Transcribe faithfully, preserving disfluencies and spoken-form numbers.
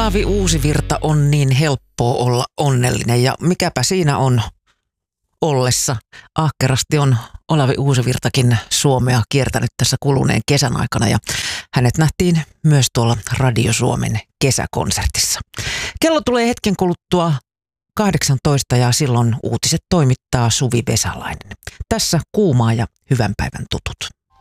Olavi Uusivirta on niin helppoa olla onnellinen ja mikäpä siinä on ollessa. Ahkerasti on Olavi Uusivirtakin Suomea kiertänyt tässä kuluneen kesän aikana ja hänet nähtiin myös tuolla Radio Suomen kesäkonsertissa. Kello tulee hetken kuluttua kahdeksantoista ja silloin uutiset toimittaa Suvi Vesalainen. Tässä Kuumaa ja hyvän päivän tutut.